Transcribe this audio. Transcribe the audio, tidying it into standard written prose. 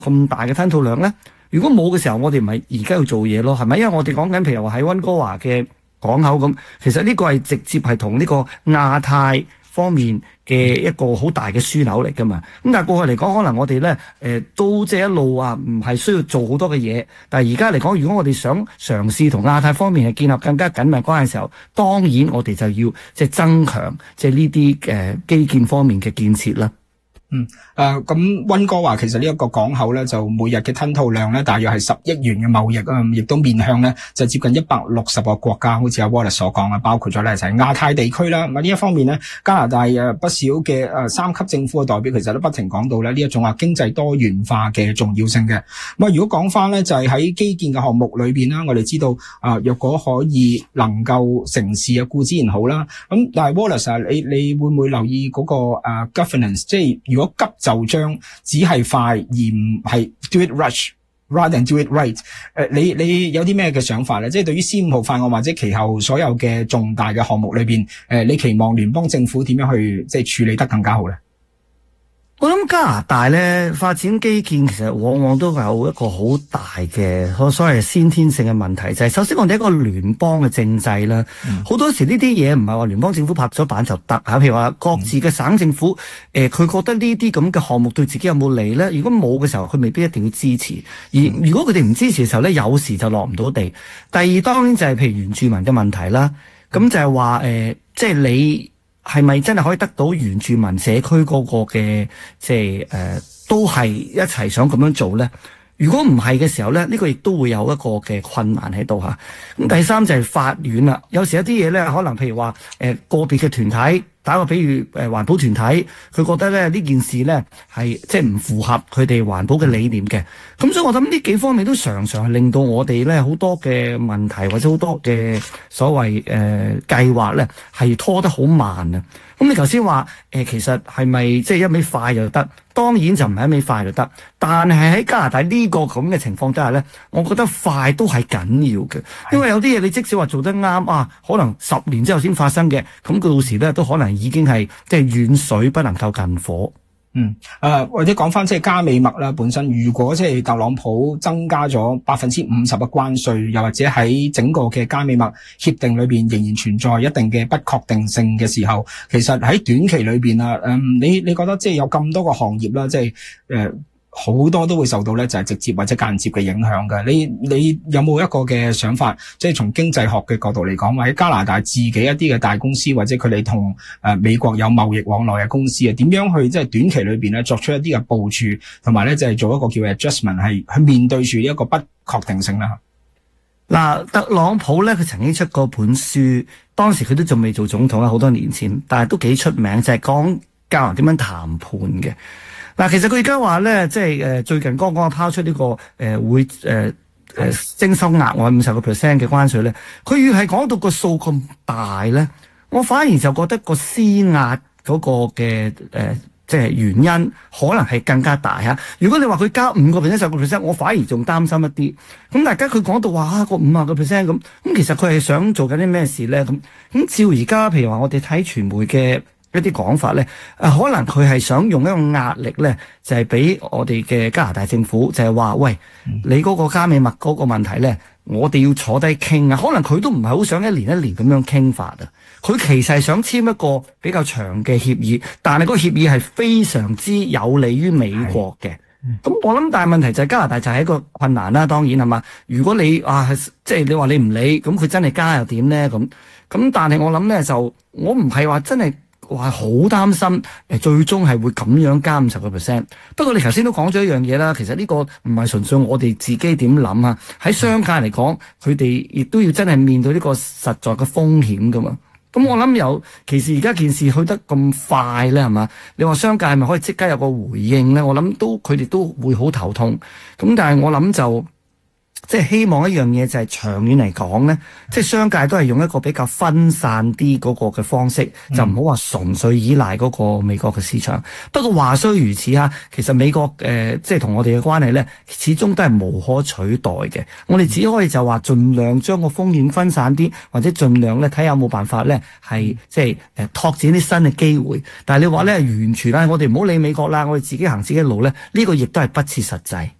咁大嘅吞吐量咧？如果冇嘅時候，我哋咪而家要做嘢咯，係咪？因為我哋講緊譬如話喺溫哥華嘅港口咁，其實呢個係直接係同呢個亞太方面嘅一個好大嘅樞紐嚟噶嘛。咁但係過去嚟講，可能我哋咧都即係一路話唔係需要做好多嘅嘢。但係而家嚟講，如果我哋想嘗試同亞太方面係建立更加緊密關係嘅時候，當然我哋就要即係增強即係呢啲基建方面嘅建設啦。 咁溫哥華其實呢一個港口咧，就每日嘅吞吐量咧，大約係10億元嘅貿易亦都面向咧就接近160個國家，好似阿 Wallace 所講啊，包括咗咧就係亞太地區啦。咁呢一方面咧，加拿大不少嘅3級政府嘅代表其實都不停講到咧呢一種經濟多元化嘅重要性嘅。咁如果講翻咧就係喺基建嘅項目裏邊啦，我哋知道若果可以能夠成事啊，固之然好啦。咁但係 Wallace 你會唔會留意嗰個governance， 即係如果急就章只係快而唔係 do it rush rather than do it right， 你有啲咩嘅想法咧？即係對於C5號法案或者其後所有嘅重大嘅項目裏邊，你期望聯邦政府點樣去即係處理得更加好咧？ 我諗加拿大咧發展基建其實往往都有一個好大嘅所謂先天性嘅問題，就係首先我哋一個聯邦嘅政制啦，好多時呢啲嘢唔係話聯邦政府拍咗板就得吓，譬如話各自嘅省政府佢覺得呢啲咁嘅項目對自己有冇利咧？如果冇嘅時候，佢未必一定要支持。而如果佢哋唔支持嘅時候咧，有時就落唔到地。第二當然就係譬如原住民嘅問題啦，咁就係話即係你係咪真係可以得到原住民社區嗰個嘅即係都係一齊想咁樣做咧？如果唔係嘅時候咧，呢個亦都會有一個嘅困難喺度吓。咁第三就係法院啦，有時一啲嘢咧，可能譬如話個別嘅團體。打個比喻，環保團體佢覺得咧呢件事咧係即係唔符合佢哋環保嘅理念嘅，咁所以我諗呢幾方面都常常係令到我哋咧好多嘅問題或者好多嘅所謂計劃咧係拖得好慢啊。咁你頭先話其實係咪即係一味快就得？當然就唔係一味快就得，但係喺加拿大呢個咁嘅情況底下咧，我覺得快都係緊要嘅，因為有啲嘢你即使話做得啱啊，可能10年之後先發生嘅，咁到時咧都可能已經係即係遠水不能夠近火。 或者講翻即係加美墨啦，本身如果即係特朗普增加咗50%嘅關稅，又或者喺整個嘅加美墨協定裏邊仍然存在一定嘅不確定性嘅時候，其實喺短期裏邊啊，你覺得即係有咁多個行業啦，即係好多都會受到咧就係直接或者間接嘅影響嘅。你有冇一個嘅想法，即係從經濟學嘅角度嚟講，或者加拿大自己一啲嘅大公司，或者佢哋同美國有貿易往來嘅公司啊，點樣去即係短期裏邊咧作出一啲嘅部署，同埋咧就係做一個叫 adjustment， 係去面對住一個不確定性啦。 嗱，特朗普咧佢曾經出過本書，當時佢都仲未做總統啦，好多年前，但係都幾出名，就係講教人點樣談判嘅。嗱，其實佢而家話咧，即係最近剛剛拋出呢個會徵收額外50% 嘅關稅咧，佢越係講到個數咁大咧，我反而就覺得個施壓嗰個嘅即係原因可能係更加大嚇。如果你話佢加5% 10%，我反而仲擔心一啲。咁大家佢講到話個50%咁，其實佢係想做緊啲咩事咧？咁照而家譬如話我哋睇傳媒嘅一啲講法咧，可能佢係想用一個壓力咧，就係俾我哋嘅加拿大政府，就係話喂，你嗰個加美墨嗰個問題咧，我哋要坐低傾啊。可能佢都唔係好想一年一年咁樣傾法啊。佢其實係想簽一個比較長嘅協議，但係嗰個協議係非常之有利於美國嘅。咁我諗，但係問題就係加拿大就係一個困難啦。當然係嘛，如果你即係你話你唔理，咁佢真係加又點咧？咁但係我諗咧，就我唔係話真係話好擔心最終係會咁樣加50%。不過你頭先都講咗一樣嘢啦，其實呢個唔係純粹我哋自己點諗啊。喺商界嚟講，佢哋亦都要真係面對呢個實在嘅風險噶嘛。咁我諗其實而家件事去得咁快咧，係嘛？你話商界係咪可以即刻有個回應咧？我諗佢哋都會好頭痛。咁但係我諗就即係希望一樣嘢就係長遠嚟講咧，即係商界都係用一個比較分散啲嗰個嘅方式，就唔好話純粹依賴嗰個美國嘅市場。不過話雖如此嚇，其實美國即係同我哋嘅關係咧，始終都係無可取代嘅。我哋只可以就話盡量將個風險分散啲，或者盡量咧睇下有冇辦法咧係即係拓展啲新嘅機會。但係你話咧完全啦，我哋唔好理美國啦，我哋自己行自己路咧，呢個亦都係不切實際。